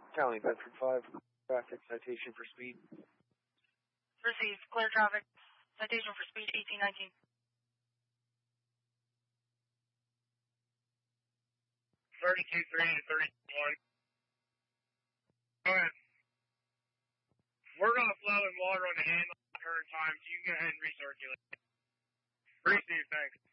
County Bedford 5, traffic citation for speed. Received. Clear traffic. Citation for speed 1819. 32-3 and 31. Go ahead. We're going to flow in water on the end on her time, so you can go ahead and recirculate. Receive, thanks.